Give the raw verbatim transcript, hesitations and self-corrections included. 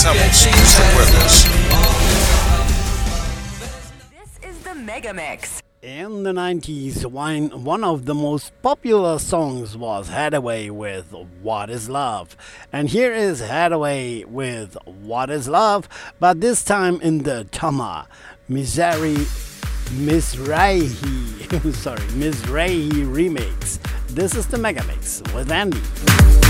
assembles. Stick with us. This is the Mega Mix. In the nineties, one, one of the most popular songs was Hathaway with What is Love. And here is Hathaway with What is Love, but this time in the Tama Missouri Mizrahi sorry, Mizrahi remix. This is the Mega Mix with Andy.